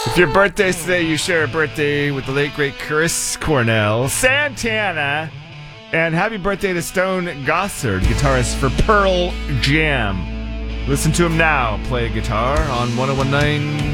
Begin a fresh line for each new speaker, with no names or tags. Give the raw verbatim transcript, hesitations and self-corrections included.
If your birthday's today, you share a birthday with the late, great Chris Cornell, Santana, and happy birthday to Stone Gossard, guitarist for Pearl Jam. Listen to him now play guitar on one oh one nine